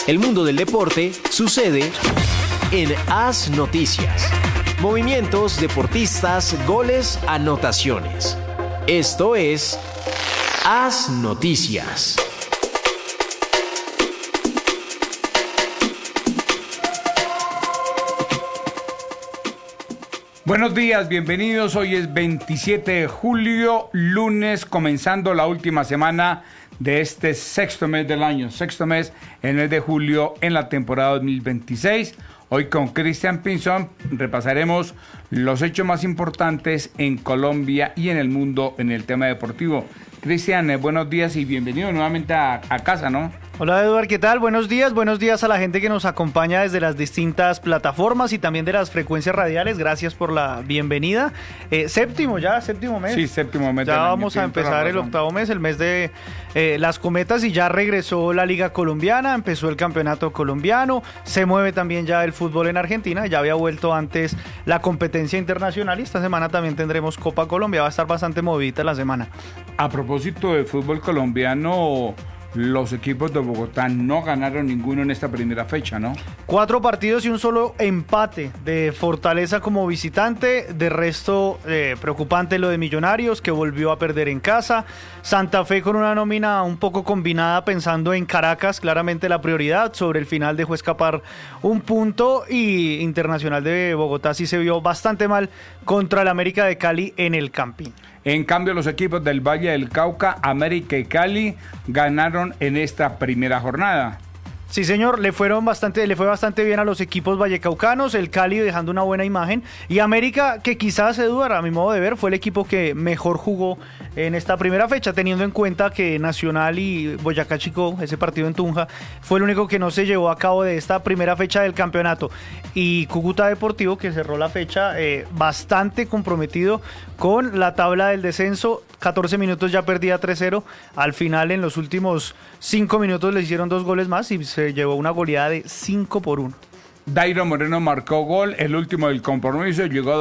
El mundo del deporte sucede en AS Noticias. Movimientos, deportistas, goles, anotaciones. Esto es AS Noticias. Buenos días, bienvenidos. Hoy es 27 de julio, lunes, comenzando la última semana de este sexto mes del año, sexto mes, el mes de julio en la temporada 2026. Hoy con Cristian Pinzón repasaremos los hechos más importantes en Colombia y en el mundo en el tema deportivo. Cristian, buenos días y bienvenido nuevamente a casa, ¿no? Hola Eduardo, ¿qué tal? Buenos días a la gente que nos acompaña desde las distintas plataformas y también de las frecuencias radiales. Gracias por la bienvenida. Séptimo mes. Sí, séptimo mes. Ya vamos a empezar el octavo mes, el mes de las cometas, y ya regresó la Liga Colombiana, empezó el campeonato colombiano, se mueve también ya el fútbol en Argentina, ya había vuelto antes la competencia internacional y esta semana también tendremos Copa Colombia, va a estar bastante movidita la semana. A propósito de fútbol colombiano, los equipos de Bogotá no ganaron ninguno en esta primera fecha, ¿no? 4 partidos y un solo empate de Fortaleza como visitante. De resto, preocupante lo de Millonarios, que volvió a perder en casa. Santa Fe con una nómina un poco combinada, pensando en Caracas, claramente la prioridad. Sobre el final dejó escapar un punto, y Internacional de Bogotá sí se vio bastante mal contra el América de Cali en el Campín. En cambio, los equipos del Valle del Cauca, América y Cali, ganaron en esta primera jornada. Sí, señor, le fue bastante bien a los equipos vallecaucanos, el Cali dejando una buena imagen, y América, que quizás, Eduardo, a mi modo de ver, fue el equipo que mejor jugó en esta primera fecha, teniendo en cuenta que Nacional y Boyacá Chico, ese partido en Tunja, fue el único que no se llevó a cabo de esta primera fecha del campeonato. Y Cúcuta Deportivo, que cerró la fecha bastante comprometido con la tabla del descenso, 14 minutos ya perdía 3-0, al final en los últimos 5 minutos le hicieron 2 goles más y se llevó una goleada de 5-1. Dairo Moreno marcó gol, el último del compromiso, llegó a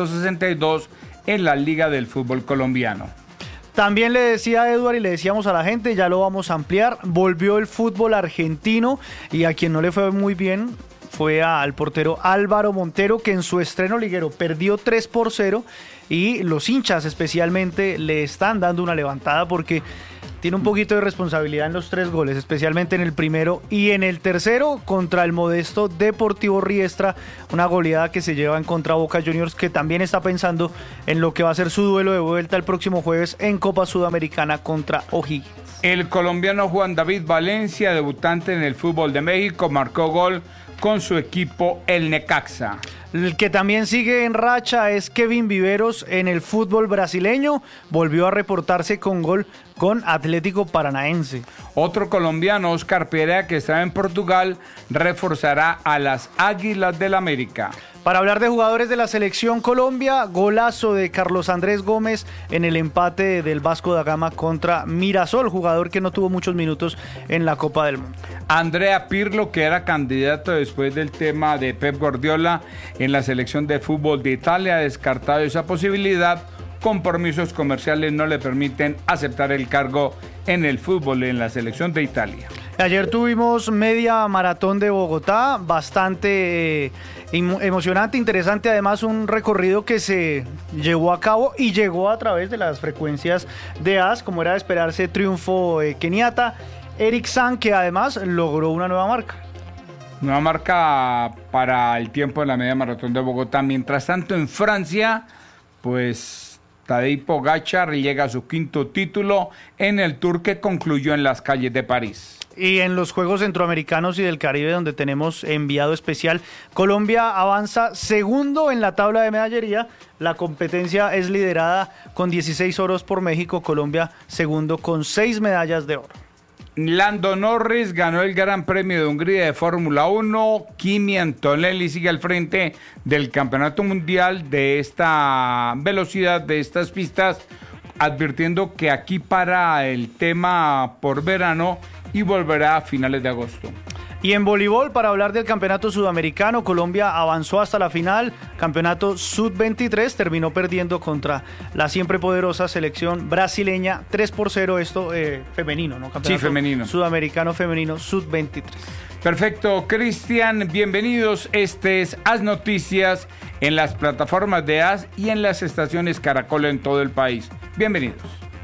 262 en la Liga del Fútbol Colombiano. También le decía a Eduardo y le decíamos a la gente, ya lo vamos a ampliar, volvió el fútbol argentino, y a quien no le fue muy bien fue al portero Álvaro Montero, que en su estreno liguero perdió 3-0, y los hinchas especialmente le están dando una levantada porque tiene un poquito de responsabilidad en los 3 goles, especialmente en el primero y en el tercero contra el modesto Deportivo Riestra, una goleada que se lleva en contra Boca Juniors, que también está pensando en lo que va a ser su duelo de vuelta el próximo jueves en Copa Sudamericana contra O'Higgins. El colombiano Juan David Valencia, debutante en el fútbol de México, marcó gol con su equipo el Necaxa. El que también sigue en racha es Kevin Viveros en el fútbol brasileño, volvió a reportarse con gol con Atlético Paranaense. Otro colombiano, Oscar Perea, que está en Portugal, reforzará a las Águilas del América. Para hablar de jugadores de la selección Colombia, golazo de Carlos Andrés Gómez en el empate del Vasco da Gama contra Mirasol, jugador que no tuvo muchos minutos en la Copa del Mundo. Andrea Pirlo, que era candidato después del tema de Pep Guardiola en la selección de fútbol de Italia, ha descartado esa posibilidad. Compromisos comerciales no le permiten aceptar el cargo en el fútbol en la selección de Italia. Ayer tuvimos media maratón de Bogotá, bastante emocionante, interesante, además un recorrido que se llevó a cabo y llegó a través de las frecuencias de AS, como era de esperarse, triunfo keniata. Eric San, que además logró una nueva marca. Nueva marca para el tiempo de la media maratón de Bogotá. Mientras tanto, en Francia, pues Tadej Pogačar llega a su 5º título en el Tour que concluyó en las calles de París. Y en los Juegos Centroamericanos y del Caribe, donde tenemos enviado especial, Colombia avanza segundo en la tabla de medallería. La competencia es liderada con 16 oros por México, Colombia segundo con 6 medallas de oro. Lando Norris ganó el Gran Premio de Hungría de Fórmula 1. Kimi Antonelli sigue al frente del Campeonato Mundial de esta velocidad, de estas pistas, advirtiendo que aquí para el tema por verano y volverá a finales de agosto. Y en voleibol, para hablar del campeonato sudamericano, Colombia avanzó hasta la final. Campeonato Sub-23 terminó perdiendo contra la siempre poderosa selección brasileña 3-0, esto femenino, ¿no? Sí, femenino. Sudamericano femenino Sub-23. Perfecto, Cristian, bienvenidos. Este es Haz Noticias en las plataformas de Haz y en las estaciones Caracol en todo el país. Bienvenidos.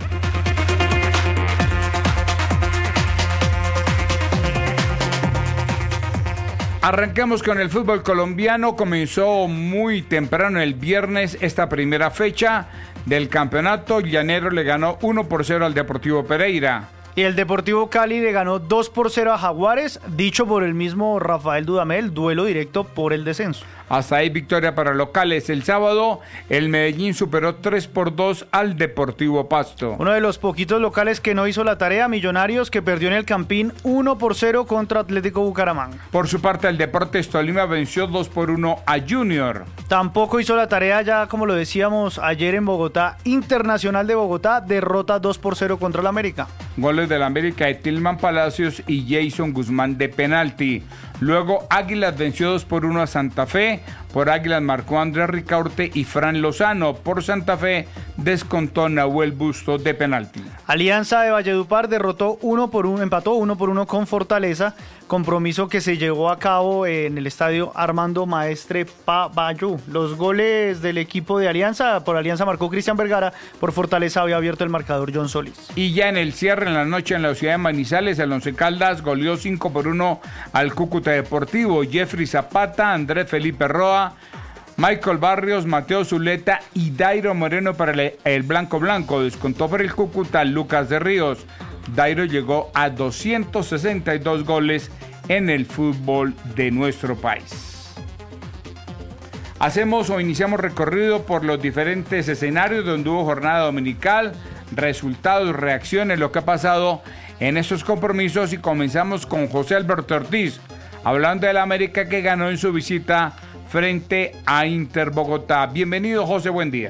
Arrancamos con el fútbol colombiano. Comenzó muy temprano el viernes esta primera fecha del campeonato. Llanero le ganó 1-0 al Deportivo Pereira. Y el Deportivo Cali le ganó 2-0 a Jaguares, dicho por el mismo Rafael Dudamel, duelo directo por el descenso. Hasta ahí victoria para locales. El sábado el Medellín superó 3-2 al Deportivo Pasto. Uno de los poquitos locales que no hizo la tarea, Millonarios, que perdió en el Campín 1-0 contra Atlético Bucaramanga. Por su parte el Deportes Tolima venció 2-1 a Junior. Tampoco hizo la tarea, ya como lo decíamos ayer en Bogotá, Internacional de Bogotá derrota 2-0 contra el América. Goles del América de Tilman Palacios y Jason Guzmán de penalti. Luego Águilas venció 2-1 a Santa Fe. Por Águilas marcó Andrés Ricaurte y Fran Lozano. Por Santa Fe descontó Nahuel Busto de penalti. Alianza de Valledupar derrotó empató 1-1 con Fortaleza, compromiso que se llevó a cabo en el estadio Armando Maestre Pabayú. Los goles del equipo de Alianza, por Alianza marcó Cristian Vergara, por Fortaleza había abierto el marcador John Solís. Y ya en el cierre en la noche en la ciudad de Manizales, el Once Caldas goleó 5-1 al Cúcuta Deportivo. Jeffrey Zapata, Andrés Felipe Roa, Michael Barrios, Mateo Zuleta y Dairo Moreno para el Blanco. Descontó por el Cúcuta Lucas de Ríos. Dairo llegó a 262 goles en el fútbol de nuestro país. Hacemos o iniciamos recorrido por los diferentes escenarios donde hubo jornada dominical, resultados, reacciones, lo que ha pasado en estos compromisos, y comenzamos con José Alberto Ortiz, hablando del América que ganó en su visita frente a Inter Bogotá. Bienvenido, José, buen día.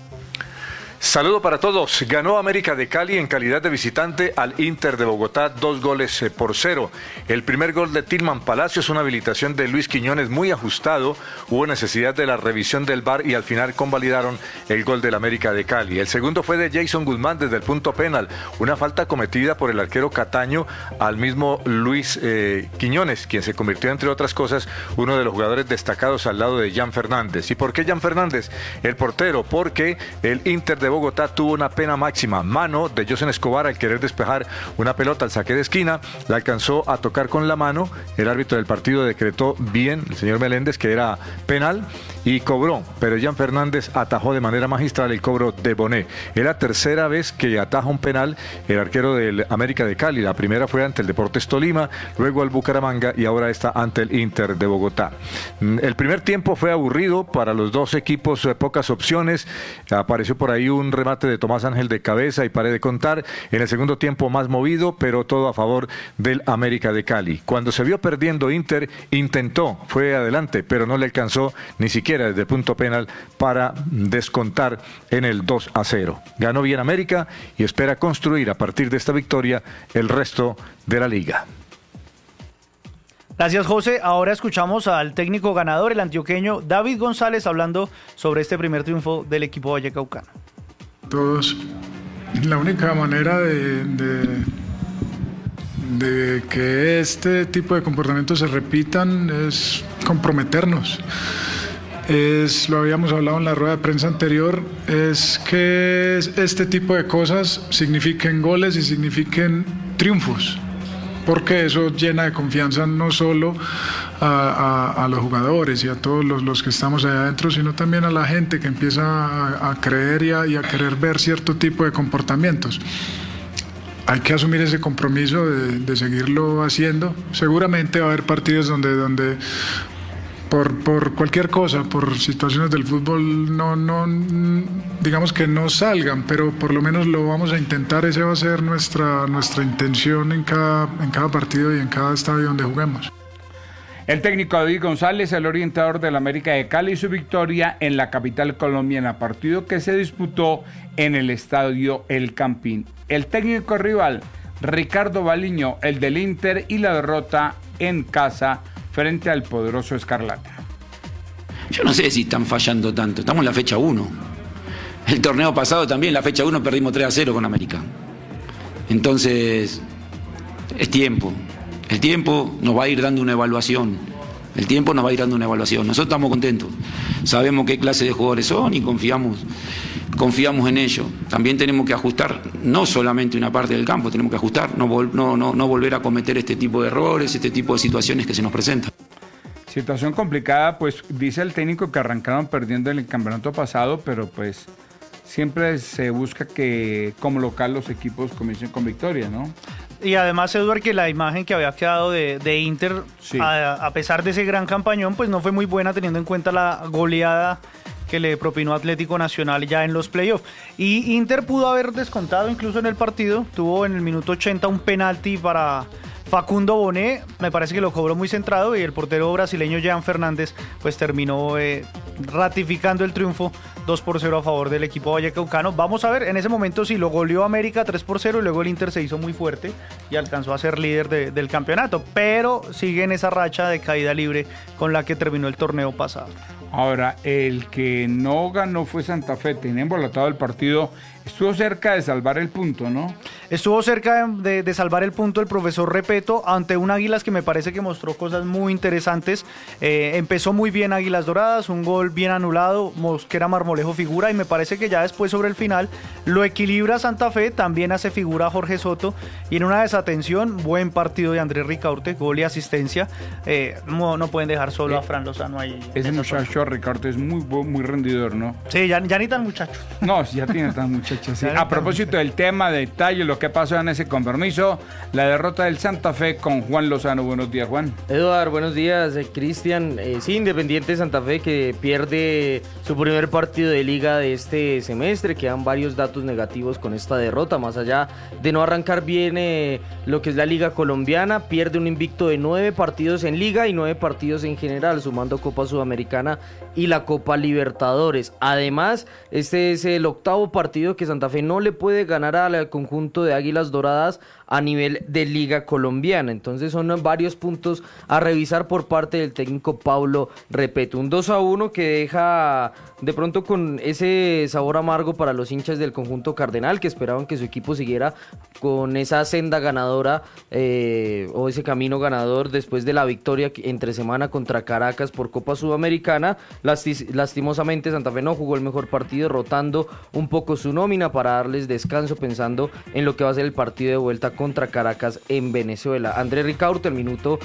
Saludo para todos. Ganó América de Cali en calidad de visitante al Inter de Bogotá 2-0. El primer gol de Tilman Palacios, una habilitación de Luis Quiñones muy ajustado. Hubo necesidad de la revisión del VAR y al final convalidaron el gol del América de Cali. El segundo fue de Jason Guzmán desde el punto penal. Una falta cometida por el arquero Cataño al mismo Luis Quiñones, quien se convirtió, entre otras cosas, uno de los jugadores destacados al lado de Jan Fernández. ¿Y por qué Jan Fernández? El portero, porque el Inter de Bogotá tuvo una pena máxima, mano de Josen Escobar al querer despejar una pelota al saque de esquina, la alcanzó a tocar con la mano, el árbitro del partido decretó bien, el señor Meléndez, que era penal y cobró, pero Jan Fernández atajó de manera magistral el cobro de Bonet. Es la tercera vez que ataja un penal el arquero del América de Cali. La primera fue ante el Deportes Tolima, luego al Bucaramanga y ahora está ante el Inter de Bogotá. El primer tiempo fue aburrido para los dos equipos, pocas opciones, apareció por ahí un remate de Tomás Ángel de cabeza y paré de contar. En el segundo tiempo más movido, pero todo a favor del América de Cali. Cuando se vio perdiendo Inter, intentó, fue adelante, pero no le alcanzó ni siquiera desde el punto penal para descontar en el 2-0. Ganó bien América y espera construir a partir de esta victoria el resto de la liga. Gracias, José. Ahora escuchamos al técnico ganador, el antioqueño David González, hablando sobre este primer triunfo del equipo vallecaucano. Todos, la única manera de que este tipo de comportamientos se repitan es comprometernos. Lo habíamos hablado en la rueda de prensa anterior, es que este tipo de cosas signifiquen goles y signifiquen triunfos, porque eso llena de confianza no solo a los jugadores y a todos los que estamos allá adentro, sino también a la gente que empieza a creer y a querer ver cierto tipo de comportamientos. Hay que asumir ese compromiso de seguirlo haciendo. Seguramente va a haber partidos donde por cualquier cosa, por situaciones del fútbol, no digamos que no salgan, pero por lo menos lo vamos a intentar. Esa va a ser nuestra intención en cada partido y en cada estadio donde juguemos. El técnico David González, el orientador del América de Cali, y su victoria en la capital colombiana, partido que se disputó en el estadio El Campín. El técnico rival Ricardo Baliño, el del Inter, y la derrota en casa frente al poderoso Escarlata. Yo no sé si están fallando tanto, estamos en la fecha 1. El torneo pasado también, la fecha 1 perdimos 3-0 con América. Entonces, es tiempo. El tiempo nos va a ir dando una evaluación. Nosotros estamos contentos. Sabemos qué clase de jugadores son y confiamos en ellos. También tenemos que ajustar, no solamente una parte del campo, tenemos que ajustar, no volver a cometer este tipo de errores, este tipo de situaciones que se nos presentan. Situación complicada, pues dice el técnico que arrancaron perdiendo en el campeonato pasado, pero pues siempre se busca que como local los equipos comiencen con victoria, ¿no? Y además, Eduard, que la imagen que había quedado de Inter, sí, a pesar de ese gran campañón, pues no fue muy buena teniendo en cuenta la goleada que le propinó Atlético Nacional ya en los playoffs. Y Inter pudo haber descontado incluso en el partido, tuvo en el minuto 80 un penalti para Facundo Bonet, me parece que lo cobró muy centrado, y el portero brasileño Jean Fernández pues terminó ratificando el triunfo 2-0 a favor del equipo vallecaucano. Vamos a ver, en ese momento sí lo goleó América 3-0 y luego el Inter se hizo muy fuerte y alcanzó a ser líder del campeonato, pero sigue en esa racha de caída libre con la que terminó el torneo pasado. Ahora, el que no ganó fue Santa Fe, tenía embolatado el partido, estuvo cerca de salvar el punto, ¿no? Estuvo cerca de salvar el punto el profesor Repeto ante un Águilas que me parece que mostró cosas muy interesantes. Empezó muy bien Águilas Doradas, un gol bien anulado, Mosquera Marmolejo figura, y me parece que ya después sobre el final lo equilibra Santa Fe, también hace figura Jorge Soto, y en una desatención, buen partido de Andrés Ricaurte, gol y asistencia. No pueden dejar solo a Fran Lozano ahí. Ese muchacho Ricaurte es muy rendidor, ¿no? Sí, ya ni tan muchacho. No, ya tiene tan muchacho. Sí. A propósito del tema, detalle, lo que pasó en ese compromiso, la derrota del Santa Fe con Juan Lozano. Buenos días, Juan. Eduardo, buenos días. Cristian, sí, Independiente de Santa Fe que pierde su primer partido de liga de este semestre. Quedan varios datos negativos con esta derrota, más allá de no arrancar bien lo que es la liga colombiana. Pierde un invicto de 9 partidos en liga y 9 partidos en general, sumando Copa Sudamericana y la Copa Libertadores. Además, este es el 8º partido que Santa Fe no le puede ganar al conjunto de Águilas Doradas a nivel de liga colombiana. Entonces son varios puntos a revisar por parte del técnico Paulo Repeto. Un 2-1 que deja de pronto con ese sabor amargo para los hinchas del conjunto cardenal, que esperaban que su equipo siguiera con esa senda ganadora o ese camino ganador después de la victoria entre semana contra Caracas por Copa Sudamericana. Lastimosamente Santa Fe no jugó el mejor partido, rotando un poco su nómina para darles descanso pensando en lo que va a ser el partido de vuelta contra Caracas en Venezuela. Andrés Ricaurte, el minuto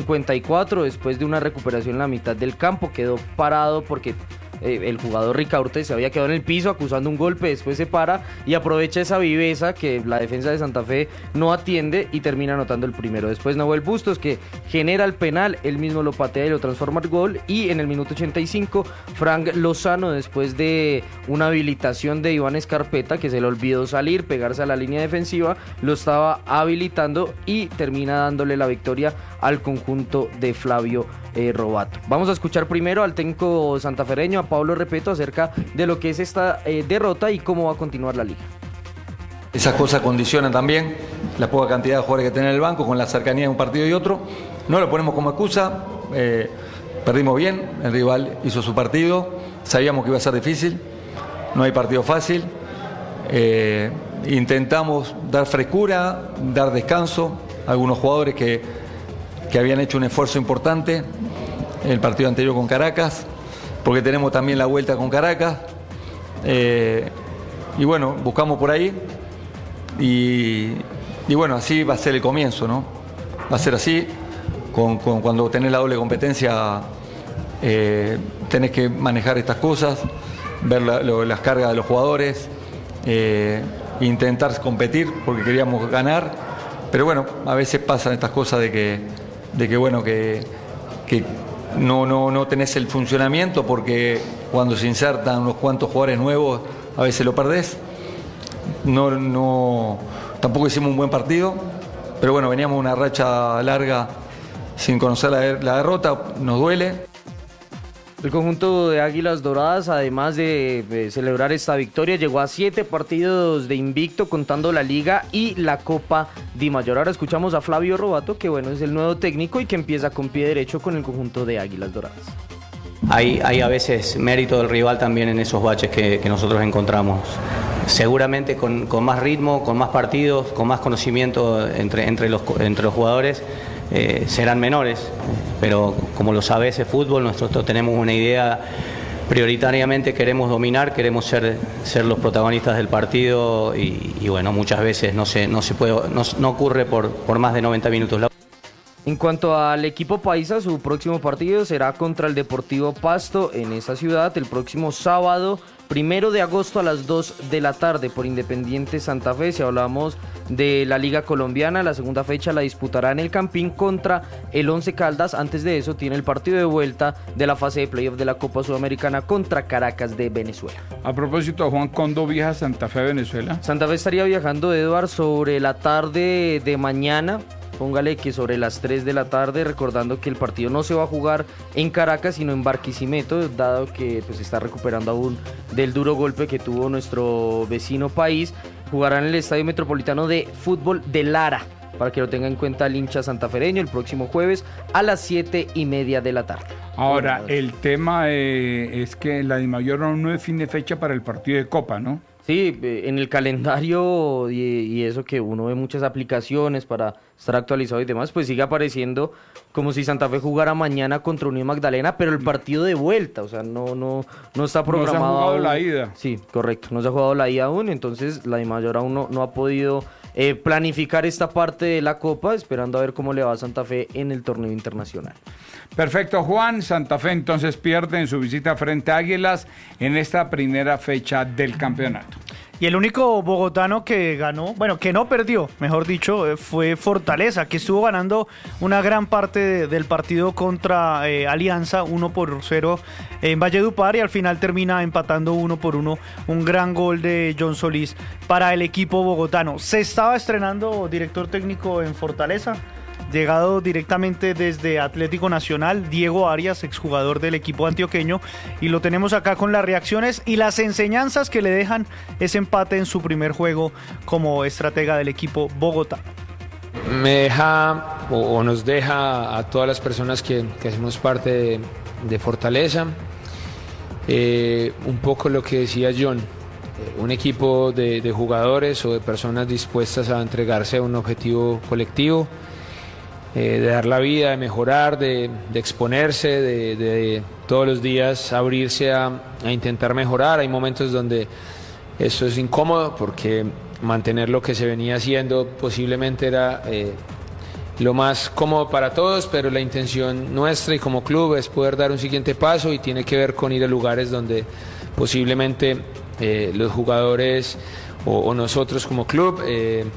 54, después de una recuperación en la mitad del campo, quedó parado porque el jugador Ricaurte se había quedado en el piso acusando un golpe, después se para y aprovecha esa viveza que la defensa de Santa Fe no atiende y termina anotando el primero. Después Nahuel Bustos, que genera el penal, él mismo lo patea y lo transforma en gol, y en el minuto 85 Frank Lozano, después de una habilitación de Iván Escarpeta, que se le olvidó salir, pegarse a la línea defensiva, lo estaba habilitando y termina dándole la victoria al conjunto de Flavio Robato. Vamos a escuchar primero al técnico santafereño, a Paulo Repeto, acerca de lo que es esta derrota y cómo va a continuar la liga. Esas cosas condicionan también la poca cantidad de jugadores que tiene en el banco, con la cercanía de un partido y otro. No lo ponemos como excusa, perdimos bien, el rival hizo su partido, sabíamos que iba a ser difícil, no hay partido fácil. Intentamos dar frescura, dar descanso a algunos jugadores que habían hecho un esfuerzo importante en el partido anterior con Caracas, porque tenemos también la vuelta con Caracas, y bueno, buscamos por ahí, y bueno, así va a ser el comienzo, ¿no? Va a ser así, cuando tenés la doble competencia, tenés que manejar estas cosas, ver las cargas de los jugadores, intentar competir, porque queríamos ganar, pero bueno, a veces pasan estas cosas de que bueno, que no tenés el funcionamiento, porque cuando se insertan unos cuantos jugadores nuevos a veces lo perdés. Tampoco hicimos un buen partido, pero bueno, veníamos una racha larga sin conocer la derrota, nos duele. El conjunto de Águilas Doradas, además de celebrar esta victoria, llegó a 7 partidos de invicto, contando la Liga y la Copa Di Mayor. Ahora escuchamos a Flavio Robato, que bueno, es el nuevo técnico y que empieza con pie derecho con el conjunto de Águilas Doradas. Hay a veces mérito del rival también en esos baches que nosotros encontramos. Seguramente con más ritmo, con más partidos, con más conocimiento entre los jugadores, serán menores, pero como lo sabe ese fútbol, nosotros tenemos una idea, prioritariamente queremos dominar, queremos ser los protagonistas del partido y bueno, muchas veces no ocurre por más de 90 minutos. En cuanto al equipo paisa, su próximo partido será contra el Deportivo Pasto en esa ciudad el próximo sábado 1 de agosto a las 2 de la tarde por Independiente Santa Fe. Si hablamos de la Liga Colombiana, la segunda fecha la disputará en el Campín contra el Once Caldas. Antes de eso tiene el partido de vuelta de la fase de playoff de la Copa Sudamericana contra Caracas de Venezuela. A propósito, Juan, ¿cuándo viaja Santa Fe a Venezuela? Santa Fe estaría viajando, Eduard, sobre la tarde de mañana. Póngale que sobre las 3 de la tarde, recordando que el partido no se va a jugar en Caracas, sino en Barquisimeto, dado que pues, está recuperando aún del duro golpe que tuvo nuestro vecino país. Jugará en el Estadio Metropolitano de Fútbol de Lara, para que lo tenga en cuenta el hincha santafereño, el próximo jueves a las 7:30 de la tarde. Ahora, el tema es que la DIMAYOR no define fecha para el partido de Copa, ¿no? Sí, en el calendario y eso que uno ve muchas aplicaciones para estar actualizado y demás, pues sigue apareciendo como si Santa Fe jugara mañana contra Unión Magdalena, pero el partido de vuelta, o sea, no está programado. No se ha jugado aún. La ida. Sí, correcto, no se ha jugado la ida aún, entonces la DIMAYOR aún no ha podido planificar esta parte de la Copa, esperando a ver cómo le va a Santa Fe en el torneo internacional. Perfecto, Juan. Santa Fe entonces pierde en su visita frente a Águilas en esta primera fecha del campeonato. Y el único bogotano que ganó, bueno, que no perdió, mejor dicho, fue Fortaleza, que estuvo ganando una gran parte del partido contra Alianza, 1-0 en Valledupar, y al final termina empatando 1-1, un gran gol de John Solís para el equipo bogotano. Se estaba estrenando director técnico en Fortaleza, llegado directamente desde Atlético Nacional, Diego Arias, exjugador del equipo antioqueño, y lo tenemos acá con las reacciones y las enseñanzas que le dejan ese empate en su primer juego como estratega del equipo bogotano. Me deja o nos deja a todas las personas que hacemos parte de Fortaleza un poco lo que decía John, un equipo de jugadores o de personas dispuestas a entregarse a un objetivo colectivo, de dar la vida, de mejorar, de exponerse, de todos los días abrirse a intentar mejorar. Hay momentos donde eso es incómodo porque mantener lo que se venía haciendo posiblemente era lo más cómodo para todos, pero la intención nuestra y como club es poder dar un siguiente paso y tiene que ver con ir a lugares donde posiblemente los jugadores o nosotros como club